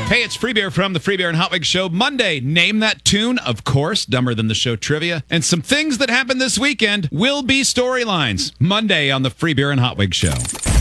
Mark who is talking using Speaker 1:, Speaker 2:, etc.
Speaker 1: Hey, it's Free Beer from the Free Beer and Hot Wig Show. Monday, name that tune, of course, Dumber Than the Show trivia. And some things that happened this weekend will be storylines. Monday on the Free Beer and Hot Wig Show.